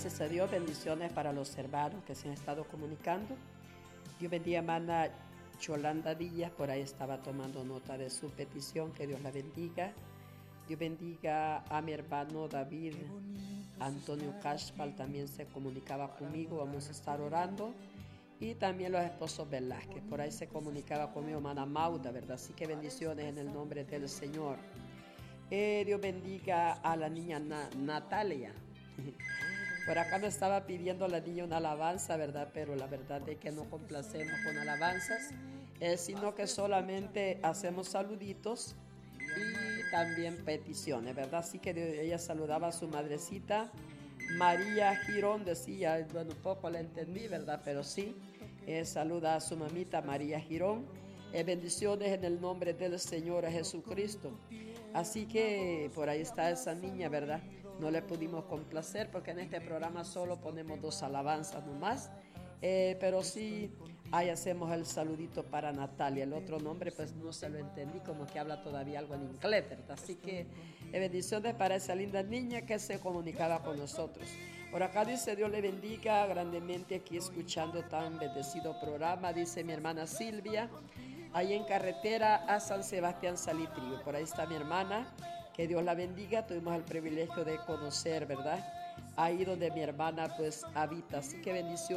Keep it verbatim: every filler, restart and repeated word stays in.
gracias a Dios, bendiciones para los hermanos que se han estado comunicando. Dios bendiga a hermana Yolanda Díaz, por ahí estaba tomando nota de su petición, que Dios la bendiga. Dios bendiga a mi hermano David Antonio Cashpal, también se comunicaba conmigo, vamos a estar orando. Y también los esposos Velázquez, por ahí se comunicaba conmigo hermana Mauda, ¿verdad? Así que bendiciones en el nombre del Señor. Eh, Dios bendiga a la niña Na- Natalia. Por acá me estaba pidiendo la niña una alabanza, ¿verdad? Pero la verdad es que no complacemos con alabanzas, eh, sino que solamente hacemos saluditos y también peticiones, ¿verdad? Así que ella saludaba a su madrecita, María Girón, decía, bueno, un poco la entendí, ¿verdad? Pero sí, eh, saluda a su mamita María Girón. Eh, bendiciones en el nombre del Señor Jesucristo. Así que por ahí está esa niña, ¿verdad? No le pudimos complacer porque en este programa solo ponemos dos alabanzas nomás. Eh, pero sí, ahí hacemos el saludito para Natalia. El otro nombre pues no se lo entendí, como que habla todavía algo en inglés, ¿verdad? Así que eh, bendiciones para esa linda niña que se comunicaba con nosotros. Por acá dice, Dios le bendiga grandemente aquí escuchando tan bendecido programa, dice mi hermana Silvia, ahí en carretera a San Sebastián Salitrio. Por ahí está mi hermana, que Dios la bendiga. Tuvimos el privilegio de conocer, ¿verdad? Ahí donde mi hermana pues habita. Así que bendiciones.